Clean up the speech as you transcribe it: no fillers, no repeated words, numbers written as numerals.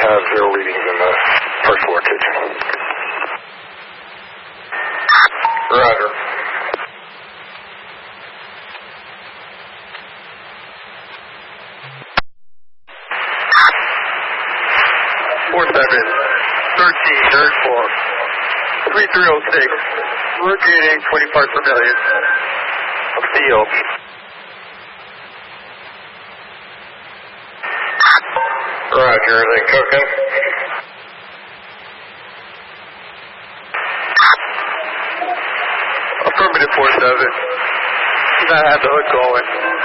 have 0 readings in the first floor kitchen. Roger. Third floor, 3306, we're getting 20 parts per million of steel. Roger, are they cooking? Affirmative 47. I have the hood going.